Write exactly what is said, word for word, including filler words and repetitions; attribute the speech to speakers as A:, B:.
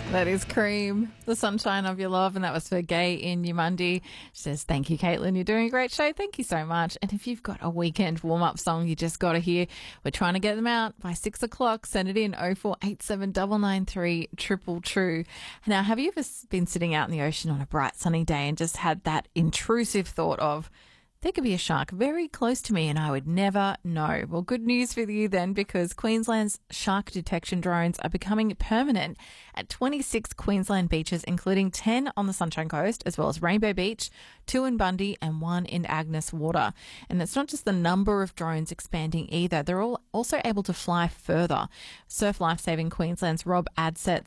A: That is Cream, The Sunshine of Your Love, and that was for Gay in Newmundi. She says, thank you, Caitlin. You're doing a great show. Thank you so much. And if you've got a weekend warm-up song you just got to hear, we're trying to get them out by six o'clock. Send it in oh four eight seven nine nine three triple true. Now, have you ever been sitting out in the ocean on a bright sunny day and just had that intrusive thought of, there could be a shark very close to me and I would never know? Well, good news for you then, because Queensland's shark detection drones are becoming permanent at twenty-six Queensland beaches, including ten on the Sunshine Coast, as well as Rainbow Beach, two in Bundy and one in Agnes Water. And it's not just the number of drones expanding either. They're all also able to fly further. Surf Lifesaving Queensland's Rob Adset